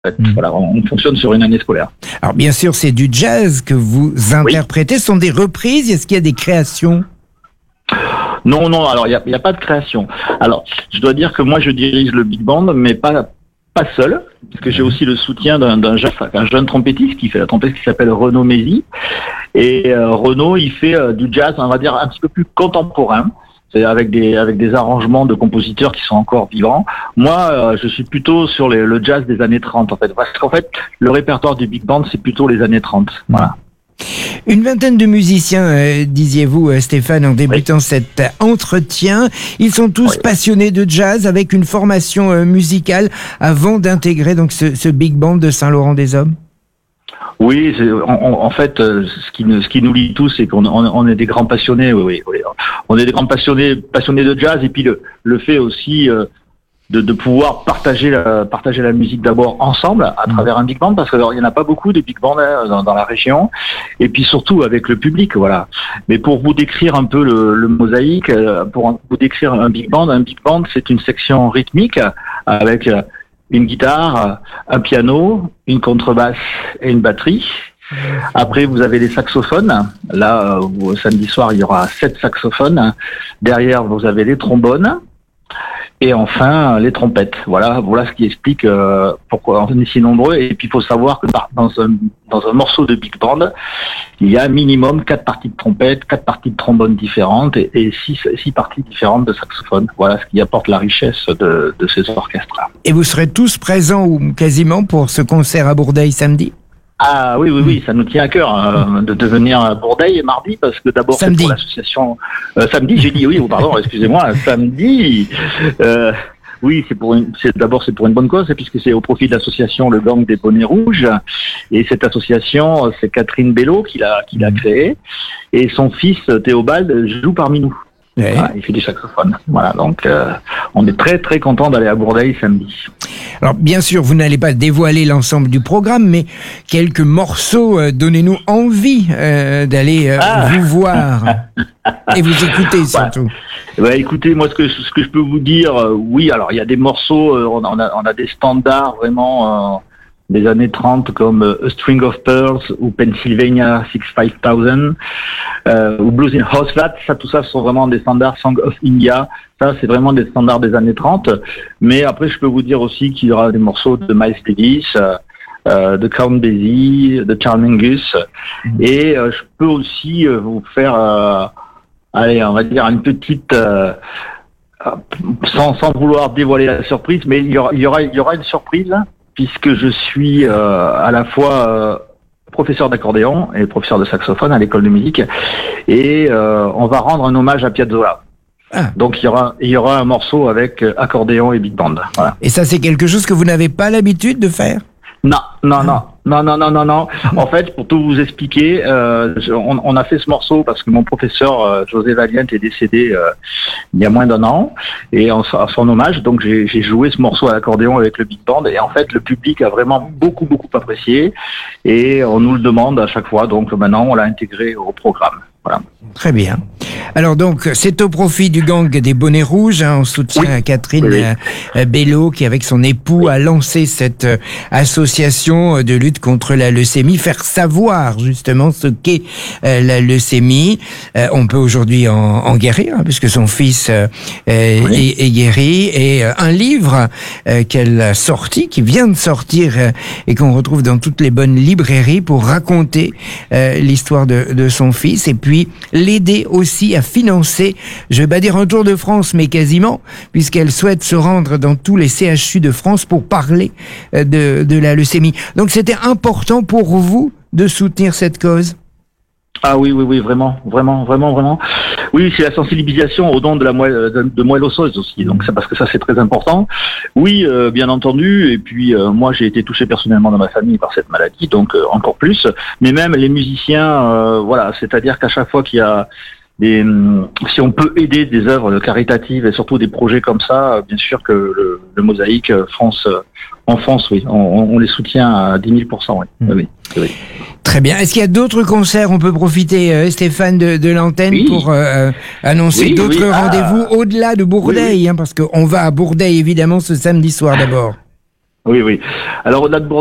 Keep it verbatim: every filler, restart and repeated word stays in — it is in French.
Mmh. Voilà, on fonctionne sur une année scolaire. Alors bien sûr, c'est du jazz que vous interprétez. Oui. Ce sont des reprises. Est-ce qu'il y a des créations? Non, non. Alors il n'y a, a pas de création. Alors je dois dire que moi je dirige le big band, mais pas pas seul, parce que j'ai aussi le soutien d'un, d'un jeune, un jeune trompettiste qui fait la trompette qui s'appelle Renaud Mézy. Et euh, Renaud, il fait euh, du jazz, on va dire un petit peu plus contemporain. C'est avec des avec des arrangements de compositeurs qui sont encore vivants. Moi, euh, je suis plutôt sur les, le jazz des années trente en fait, parce qu'en fait, le répertoire du big band c'est plutôt les années trente. Voilà. Une vingtaine de musiciens, euh, disiez-vous, euh, Stéphane, en débutant oui. cet entretien. Ils sont tous oui. passionnés de jazz, avec une formation euh, musicale avant d'intégrer donc ce, ce big band de Saint-Laurent-des-Hommes. Oui, c'est, en, en fait, ce qui, ce qui nous lie tous, c'est qu'on on, on est des grands passionnés. Oui, oui, on est des grands passionnés, passionnés de jazz, et puis le, le fait aussi euh, de, de pouvoir partager la, partager la musique d'abord ensemble à travers un big band, parce qu'il n'y en a pas beaucoup de big bands hein, dans, dans la région, et puis surtout avec le public, voilà. Mais pour vous décrire un peu le, le mosaïque, pour vous décrire un big band, un big band, c'est une section rythmique avec une guitare, un piano, une contrebasse et une batterie. Après, vous avez les saxophones. Là, euh, samedi soir, il y aura sept saxophones. Derrière, vous avez les trombones. Et enfin, les trompettes. Voilà, voilà ce qui explique euh, pourquoi on est si nombreux. Et puis, il faut savoir que dans un, dans un morceau de big band, il y a minimum quatre parties de trompette, quatre parties de trombone différentes et, et six, six parties différentes de saxophone. Voilà ce qui apporte la richesse de, de ces orchestres-là. Et vous serez tous présents ou quasiment pour ce concert à Bourdeil samedi? Ah oui, oui, oui, ça nous tient à cœur euh, de devenir à Bourdeil mardi, parce que d'abord samedi. C'est pour l'association... Euh, samedi, j'ai dit, oui, pardon, excusez-moi, samedi... Euh, oui, c'est pour une, c'est, d'abord c'est pour une bonne cause, puisque c'est au profit de l'association Le Gang des Bonnets Rouges. Et cette association, c'est Catherine Bello qui l'a, qui l'a créée. Et son fils, Théobald, joue parmi nous. Ouais. Voilà, il fait du saxophone. Voilà, donc euh, on est très très content d'aller à Bourdeil samedi. Alors bien sûr, vous n'allez pas dévoiler l'ensemble du programme, mais quelques morceaux, euh, donnez-nous envie euh, d'aller euh, ah. vous voir et vous écouter surtout. Ouais. Bah, écoutez, moi ce que ce que je peux vous dire, euh, oui, alors il y a des morceaux, euh, on, a, on a des standards vraiment. Euh, des années trente comme A String of Pearls ou Pennsylvania sixty-five thousand euh, ou Blues in House Flat, ça tout ça sont vraiment des standards. Song of India, ça c'est vraiment des standards des années trente. Mais après je peux vous dire aussi qu'il y aura des morceaux de Miles Davis, euh, de Count Basie, de Charles Mingus, et euh, je peux aussi euh, vous faire euh, allez on va dire une petite euh, sans, sans vouloir dévoiler la surprise, mais il y aura, il y aura, il y aura une surprise, puisque je suis euh, à la fois euh, professeur d'accordéon et professeur de saxophone à l'école de musique, et euh, on va rendre un hommage à Piazzolla. Ah. Donc il y aura il y aura un morceau avec accordéon et big band. Voilà. Et ça c'est quelque chose que vous n'avez pas l'habitude de faire? Non, non, non, non, non, non, non, non. En fait, pour tout vous expliquer, euh, on, on a fait ce morceau parce que mon professeur euh, José Valiente est décédé euh, il y a moins d'un an, et en, à son hommage, donc j'ai, j'ai joué ce morceau à l'accordéon avec le big band, et en fait, le public a vraiment beaucoup, beaucoup apprécié, et on nous le demande à chaque fois, donc maintenant on l'a intégré au programme. Voilà. Très bien. Alors donc, c'est au profit du Gang des Bonnets Rouges, hein, en soutien oui. à Catherine oui, oui. Bello, qui avec son époux oui. a lancé cette euh, association de lutte contre la leucémie, faire savoir justement ce qu'est euh, la leucémie. Euh, on peut aujourd'hui en, en guérir, hein, puisque son fils euh, oui. est, est guéri, et euh, un livre euh, qu'elle a sorti, qui vient de sortir, euh, et qu'on retrouve dans toutes les bonnes librairies pour raconter euh, l'histoire de, de son fils, et puis l'aider aussi à financer, je vais pas dire un tour de France, mais quasiment, puisqu'elle souhaite se rendre dans tous les C H U de France pour parler de, de la leucémie. Donc c'était important pour vous de soutenir cette cause? Ah oui, oui, oui, vraiment, vraiment, vraiment, vraiment. Oui, c'est la sensibilisation au don de la moelle, de, de moelle osseuse aussi. Donc c'est parce que ça c'est très important. Oui, euh, bien entendu. Et puis euh, moi j'ai été touché personnellement dans ma famille par cette maladie, donc euh, encore plus. Mais même les musiciens, euh, voilà, c'est-à-dire qu'à chaque fois qu'il y a des, si on peut aider des œuvres caritatives et surtout des projets comme ça, bien sûr que le, le Mosaïque France, en France, oui, on, on les soutient à dix mille pour cent, oui. Mmh. oui, oui. Très bien. Est-ce qu'il y a d'autres concerts? On peut profiter, euh, Stéphane, de, de l'antenne oui. pour euh, annoncer oui, d'autres oui. rendez-vous ah. au-delà de Bourdeil, oui, oui. Hein, parce qu'on va à Bourdeil évidemment ce samedi soir d'abord. Oui, oui. Alors on a